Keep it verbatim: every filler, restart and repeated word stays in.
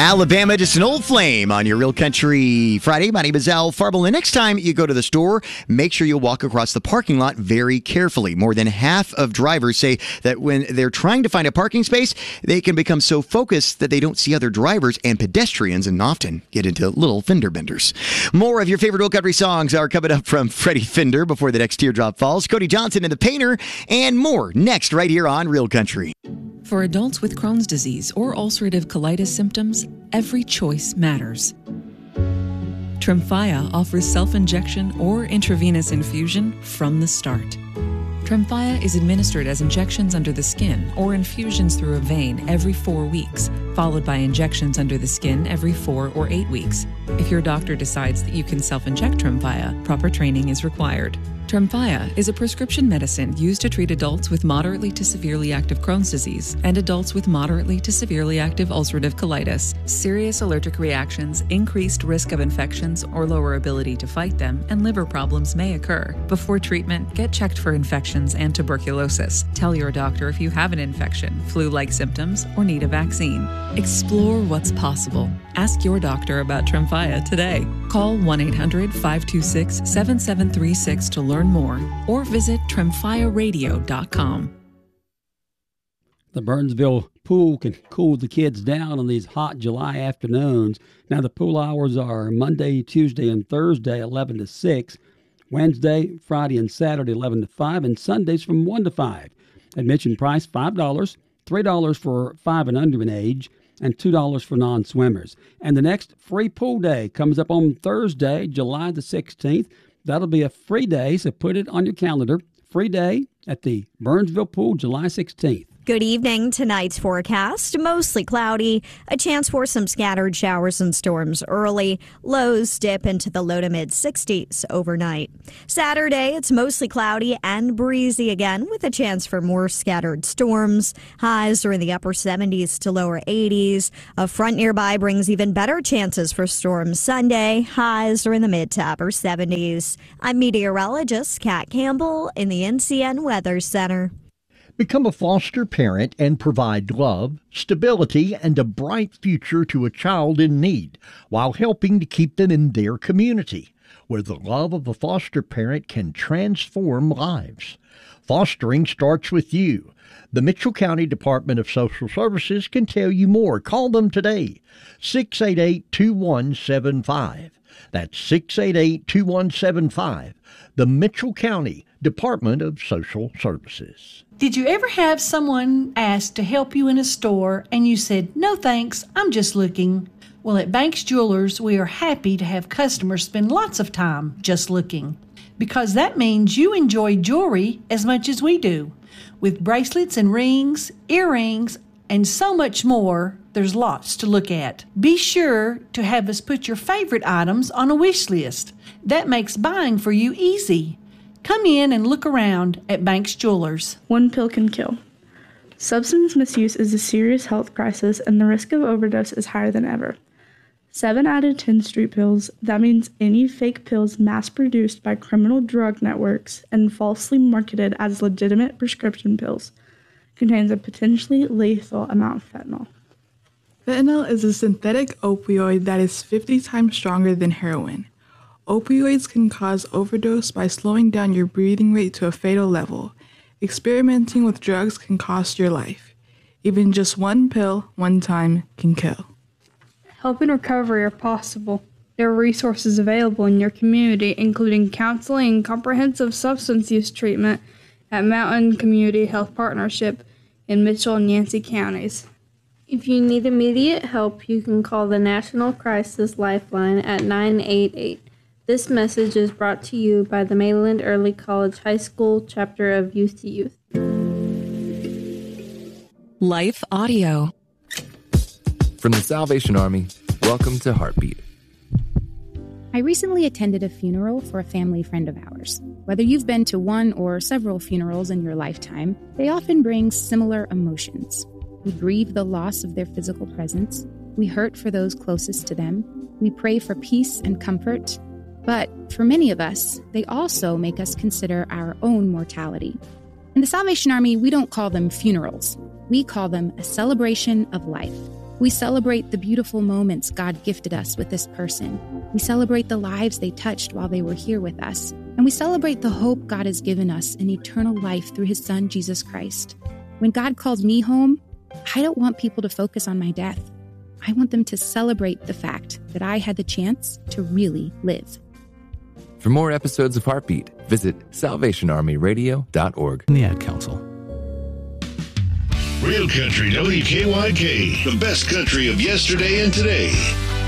Alabama, just an old flame on your Real Country Friday. My name is Al Farble. And next time you go to the store, make sure you'll walk across the parking lot very carefully. More than half of drivers say that when they're trying to find a parking space, they can become so focused that they don't see other drivers and pedestrians and often get into little fender benders. More of your favorite Real Country songs are coming up from Freddie Fender before the next teardrop falls, Cody Johnson and the Painter, and more next right here on Real Country. For adults with Crohn's disease or ulcerative colitis symptoms, every choice matters. Tremfya offers self-injection or intravenous infusion from the start. Tremfya is administered as injections under the skin or infusions through a vein every four weeks, followed by injections under the skin every four or eight weeks. If your doctor decides that you can self-inject Tremfya, proper training is required. Tremfya is a prescription medicine used to treat adults with moderately to severely active Crohn's disease and adults with moderately to severely active ulcerative colitis. Serious allergic reactions, increased risk of infections or lower ability to fight them, and liver problems may occur. Before treatment, get checked for infections and tuberculosis. Tell your doctor if you have an infection, flu-like symptoms, or need a vaccine. Explore what's possible. Ask your doctor about Tremfya today. Call one eight hundred five two six seven seven three six to learn more, or visit tremfya radio dot com. The Burnsville pool can cool the kids down on these hot July afternoons. Now, the pool hours are Monday, Tuesday, and Thursday, eleven to six, Wednesday, Friday, and Saturday, eleven to five, and Sundays from one to five. Admission price, five dollars, three dollars for five and under in age, and two dollars for non-swimmers. And the next free pool day comes up on Thursday, July the sixteenth. That'll be a free day, so put it on your calendar. Free day at the Burnsville Pool, July sixteenth. Good evening. Tonight's forecast, mostly cloudy, a chance for some scattered showers and storms early. Lows dip into the low to mid sixties overnight. Saturday, it's mostly cloudy and breezy again with a chance for more scattered storms. Highs are in the upper seventies to lower eighties. A front nearby brings even better chances for storms Sunday. Highs are in the mid to upper seventies. I'm meteorologist Kat Campbell in the N C N Weather Center. Become a foster parent and provide love, stability, and a bright future to a child in need while helping to keep them in their community, where the love of a foster parent can transform lives. Fostering starts with you. The Mitchell County Department of Social Services can tell you more. Call them today, six eight eight, two one seven five. That's six eight eight, two one seven five. The Mitchell County Department of Social Services. Did you ever have someone ask to help you in a store and you said, "No thanks, I'm just looking"? Well, at Banks Jewelers, we are happy to have customers spend lots of time just looking, because that means you enjoy jewelry as much as we do. With bracelets and rings, earrings, and so much more, there's lots to look at. Be sure to have us put your favorite items on a wish list. That makes buying for you easy. Come in and look around at Banks Jewelers. One pill can kill. Substance misuse is a serious health crisis, and the risk of overdose is higher than ever. Seven out of ten street pills, that means any fake pills mass-produced by criminal drug networks and falsely marketed as legitimate prescription pills, contains a potentially lethal amount of fentanyl. Fentanyl is a synthetic opioid that is fifty times stronger than heroin. Opioids can cause overdose by slowing down your breathing rate to a fatal level. Experimenting with drugs can cost your life. Even just one pill, one time, can kill. Help and recovery are possible. There are resources available in your community, including counseling and comprehensive substance use treatment at Mountain Community Health Partnership in Mitchell and Yancey counties. If you need immediate help, you can call the National Crisis Lifeline at nine eight eight. This message is brought to you by the Mayland Early College High School chapter of Youth to Youth. Life Audio. From the Salvation Army, welcome to Heartbeat. I recently attended a funeral for a family friend of ours. Whether you've been to one or several funerals in your lifetime, they often bring similar emotions. We grieve the loss of their physical presence. We hurt for those closest to them. We pray for peace and comfort. But for many of us, they also make us consider our own mortality. In the Salvation Army, we don't call them funerals. We call them a celebration of life. We celebrate the beautiful moments God gifted us with this person. We celebrate the lives they touched while they were here with us. And we celebrate the hope God has given us in eternal life through his son, Jesus Christ. When God calls me home, I don't want people to focus on my death. I want them to celebrate the fact that I had the chance to really live. For more episodes of Heartbeat, visit salvation army radio dot org. The Ad Council. Real Country W K Y K, the best country of yesterday and today.